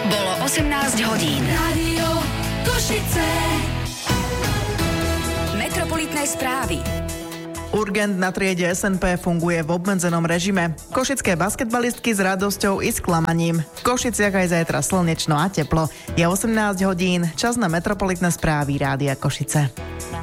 Bolo 18 hodín. Rádio Košice. Metropolitné správy. Urgent na triede SNP funguje v obmedzenom režime. Košické basketbalistky s radosťou i sklamaním. V Košiciach aj zajtra slnečno a teplo. Je 18 hodín, čas na Metropolitné správy Rádia Košice.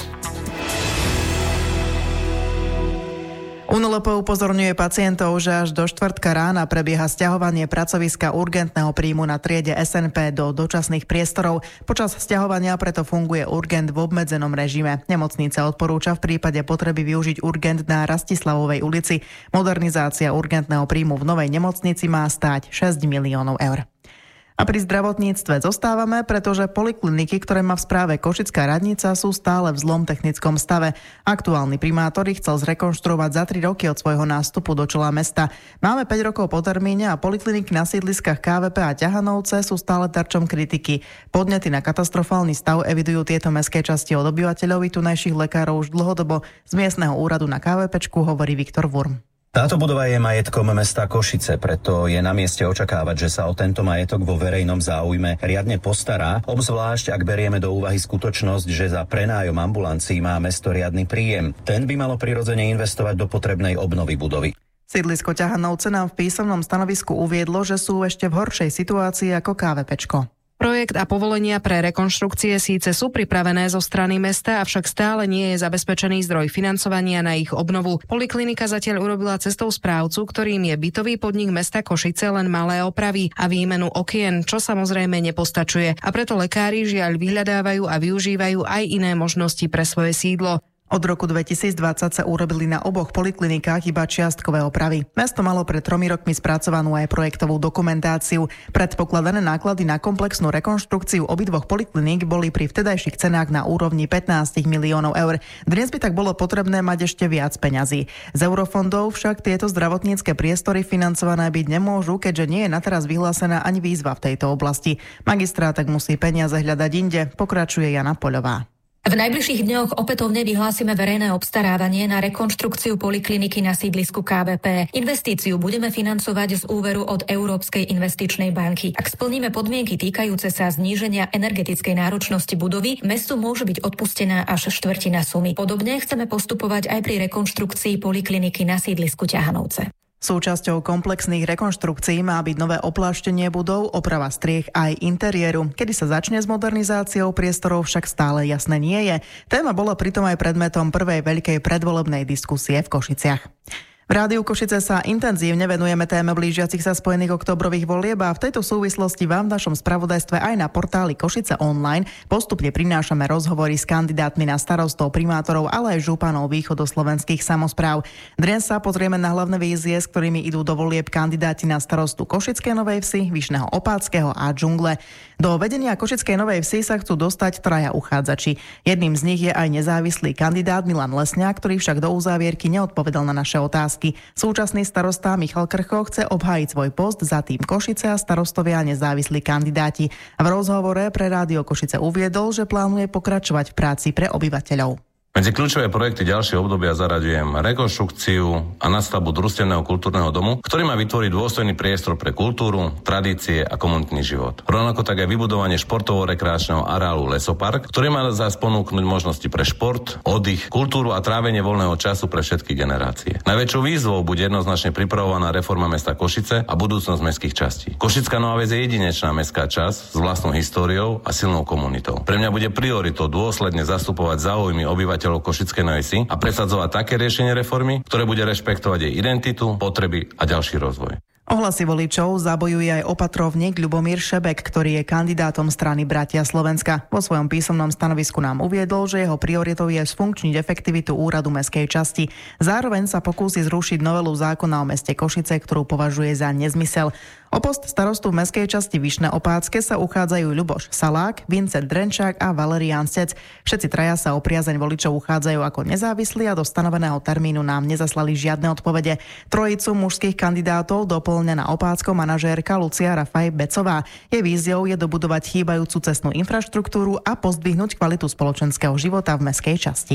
UNLP upozorňuje pacientov, že až do štvrtka rána prebieha sťahovanie pracoviska urgentného príjmu na triede SNP do dočasných priestorov. Počas sťahovania preto funguje urgent v obmedzenom režime. Nemocnica odporúča v prípade potreby využiť urgent na Rastislavovej ulici. Modernizácia urgentného príjmu v novej nemocnici má stáť 6 miliónov eur. A pri zdravotníctve zostávame, pretože polikliniky, ktoré má v správe Košická radnica, sú stále v zlom technickom stave. Aktuálny primátor ich chcel zrekonštruovať za 3 roky od svojho nástupu do čela mesta. Máme 5 rokov po termíne a polikliniky na sídliskách KVP a Ťahanovce sú stále terčom kritiky. Podnety na katastrofálny stav evidujú tieto mestské časti od obyvateľov i tunajších lekárov už dlhodobo. Z miestneho úradu na KVPčku hovorí Viktor Wurm. Táto budova je majetkom mesta Košice, preto je na mieste očakávať, že sa o tento majetok vo verejnom záujme riadne postará, obzvlášť ak berieme do úvahy skutočnosť, že za prenájom ambulancií má mesto riadny príjem. Ten by malo prirodzene investovať do potrebnej obnovy budovy. Sídlisko Ťahanovce nám v písomnom stanovisku uviedlo, že sú ešte v horšej situácii ako KVPčko. Projekt a povolenia pre rekonštrukcie síce sú pripravené zo strany mesta, avšak stále nie je zabezpečený zdroj financovania na ich obnovu. Poliklinika zatiaľ urobila cestou správcu, ktorým je bytový podnik mesta Košice, len malé opravy a výmenu okien, čo samozrejme nepostačuje. A preto lekári žiaľ vyhľadávajú a využívajú aj iné možnosti pre svoje sídlo. Od roku 2020 sa urobili na oboch poliklinikách iba čiastkové opravy. Mesto malo pred 3 rokmi spracovanú aj projektovú dokumentáciu. Predpokladané náklady na komplexnú rekonštrukciu obidvoch polikliník boli pri vtedajších cenách na úrovni 15 miliónov eur. Dnes by tak bolo potrebné mať ešte viac peňazí. Z eurofondov však tieto zdravotnícke priestory financované byť nemôžu, keďže nie je na teraz vyhlásená ani výzva v tejto oblasti. Magistrát tak musí peniaze hľadať inde, pokračuje Jana Poľová. V najbližších dňoch opätovne vyhlásime verejné obstarávanie na rekonštrukciu polikliniky na sídlisku KVP. Investíciu budeme financovať z úveru od Európskej investičnej banky. Ak splníme podmienky týkajúce sa zníženia energetickej náročnosti budovy, mestu môže byť odpustená až štvrtina sumy. Podobne chceme postupovať aj pri rekonštrukcii polikliniky na sídlisku Ťahanovce. Súčasťou komplexných rekonštrukcií má byť nové opláštenie budov, oprava striech aj interiéru. Kedy sa začne s modernizáciou priestorov, však stále jasné nie je. Téma bola pritom aj predmetom prvej veľkej predvolebnej diskusie v Košiciach. V Rádiu Košice sa intenzívne venujeme téme blížiacich sa spojených októbrových volieb a v tejto súvislosti vám v našom spravodajstve aj na portáli Košice online postupne prinášame rozhovory s kandidátmi na starostov, primátorov, ale aj županov východoslovenských samospráv. Dnes sa pozrieme na hlavné vízie, s ktorými idú do volieb kandidáti na starostu Košickej Novej Vsi, Vyšného Opátskeho a Džungle. Do vedenia Košickej Novej Vsi sa chcú dostať 3 uchádzači. Jedným z nich je aj nezávislý kandidát Milan Lesňák, ktorý však do uzávierky neodpovedal na naše otázky. Súčasný starosta Michal Krcho chce obhájiť svoj post za tým Košice a starostovia nezávislí kandidáti. V rozhovore pre Rádio Košice uviedol, že plánuje pokračovať v práci pre obyvateľov. Medzi kľúčové projekty ďalšieho obdobia zaraďujem rekonštrukciu a nadstavbu družstevného kultúrneho domu, ktorý má vytvoriť dôstojný priestor pre kultúru, tradície a komunitný život. Rovnako tak aj vybudovanie športovo-rekreačného areálu Lesopark, ktorý má zás ponúknuť možnosti pre šport, oddych, kultúru a trávenie voľného času pre všetky generácie. Najväčšou výzvou bude jednoznačne pripravovaná reforma mesta Košice a budúcnosť mestských častí. Košická Nová Ves je jedinečná mestská časť s vlastnou históriou a silnou komunitou. Pre mňa bude prioritou dôsledne zastupovať záujmy obyvateľov Košickej Novej Vsi a presadzovať také riešenie reformy, ktoré bude rešpektovať jej identitu, potreby a ďalší rozvoj. Ohlasy voličov zabojuje aj opatrovník Ľubomír Šebek, ktorý je kandidátom strany Bratia Slovenska. Vo svojom písomnom stanovisku nám uviedol, že jeho prioritou je sfunkčniť efektivitu úradu mestskej časti. Zároveň sa pokúsi zrušiť novelu zákona o meste Košice, ktorú považuje za nezmysel. O post starostu v mestskej časti Vyšné Opátske sa uchádzajú Ľuboš Salák, Vincent Drenčák a Valerián Stec. Všetci traja sa o priazeň voličov uchádzajú ako nezávislí a do stanoveného termínu nám nezaslali žiadne odpovede. Trojicu mužských kandidátov doplňa na Opátskou manažérka Lucia Rafaj Becová. Jej víziou je dobudovať chýbajúcu cestnú infraštruktúru a pozdvihnúť kvalitu spoločenského života v mestskej časti.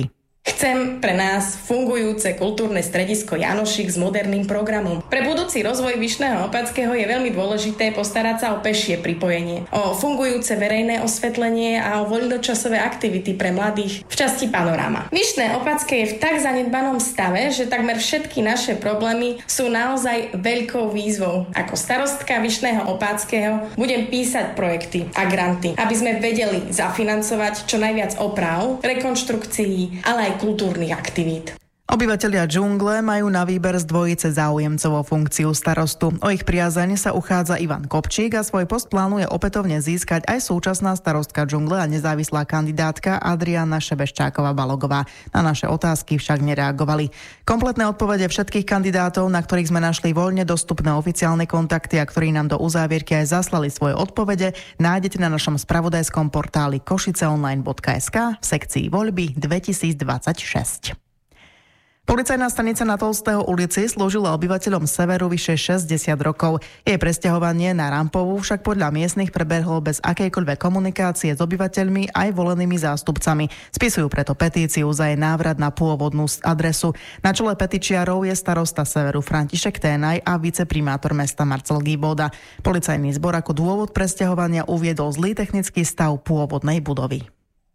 Chcem pre nás fungujúce kultúrne stredisko Janošík s moderným programom. Pre budúci rozvoj Vyšného Opatského je veľmi dôležité postarať sa o pešie pripojenie, o fungujúce verejné osvetlenie a o voľnočasové aktivity pre mladých v časti Panoráma. Vyšné Opatské je v tak zanedbanom stave, že takmer všetky naše problémy sú naozaj veľkou výzvou. Ako starostka Vyšného Opatského budem písať projekty a granty, aby sme vedeli zafinancovať čo najviac oprav, rekonštrukcií, ale aj kultúrnych aktivít. Obyvatelia džungle majú na výber z dvojice záujemcov o funkciu starostu. O ich priazeň sa uchádza Ivan Kopčík a svoj post plánuje opätovne získať aj súčasná starostka džungle a nezávislá kandidátka Adriana Šebeščáková-Balogová. Na naše otázky však nereagovali. Kompletné odpovede všetkých kandidátov, na ktorých sme našli voľne dostupné oficiálne kontakty a ktorí nám do uzávierky aj zaslali svoje odpovede, nájdete na našom spravodajskom portáli košiceonline.sk v sekcii voľby 2026. Policajná stanica na Tolstého ulici slúžila obyvateľom severu vyše 60 rokov. Jej presťahovanie na Rampovú však podľa miestnych prebehlo bez akejkoľvek komunikácie s obyvateľmi aj volenými zástupcami. Spisujú preto petíciu za jej návrat na pôvodnú adresu. Na čele petičiarov je starosta severu František Ténaj a viceprimátor mesta Marcel Gíboda. Policajný zbor ako dôvod presťahovania uviedol zlý technický stav pôvodnej budovy.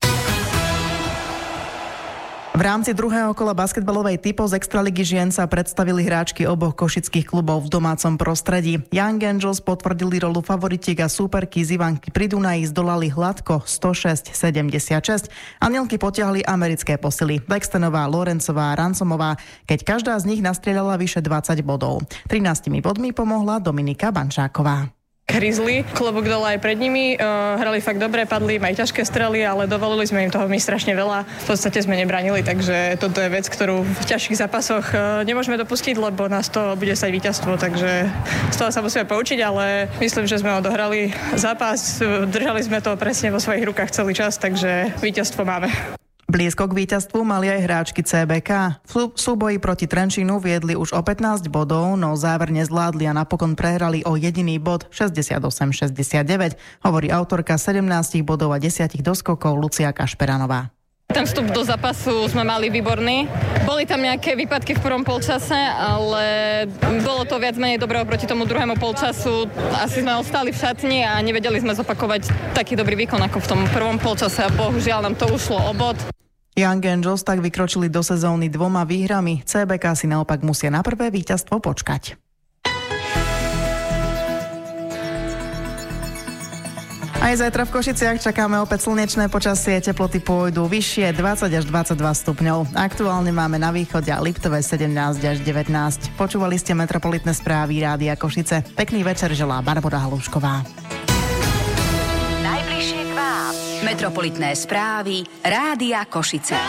V rámci druhého kola basketbalovej typo z Extraligy žien sa predstavili hráčky oboch košických klubov v domácom prostredí. Young Angels potvrdili rolu favoritiek a súperky z Ivanky pri Dunaji zdolali hladko 106-76. Anielky potiahli americké posily Blackstonová, Lorencová a Ransomová, keď každá z nich nastrieľala vyše 20 bodov. 13 bodmi pomohla Dominika Bančáková. Grizzly, klobúk dole aj pred nimi, hrali fakt dobre, padli im aj ťažké strely, ale dovolili sme im toho my strašne veľa. V podstate sme nebranili, takže toto je vec, ktorú v ťažkých zápasoch nemôžeme dopustiť, lebo nás to bude stať víťazstvo, takže z toho sa musíme poučiť, ale myslím, že sme odohrali zápas, držali sme to presne vo svojich rukách celý čas, takže víťazstvo máme. Blízko k víťazstvu mali aj hráčky CBK. V súboji proti Trenčínu viedli už o 15 bodov, no záver nezvládli a napokon prehrali o jediný bod 68-69, hovorí autorka 17 bodov a 10 doskokov Lucia Kašperanová. Ten vstup do zápasu sme mali výborný. Boli tam nejaké výpadky v prvom polčase, ale bolo to viac menej dobré oproti tomu druhému polčasu. Asi sme ostali v šatni a nevedeli sme zopakovať taký dobrý výkon ako v tom prvom polčase a bohužiaľ nám to ušlo o bod. Young Angels tak vykročili do sezóny 2 výhrami. CBK si naopak musia na prvé víťazstvo počkať. Aj zajtra v Košiciach čakáme opäť slnečné počasie, teploty pôjdu vyššie 20 až 22 stupňov. Aktuálne máme na východe a Liptove 17 až 19. Počúvali ste metropolitné správy Rádia Košice. Pekný večer želá Barbora Halušková. Najbližšie k vám. Metropolitné správy Rádia Košice.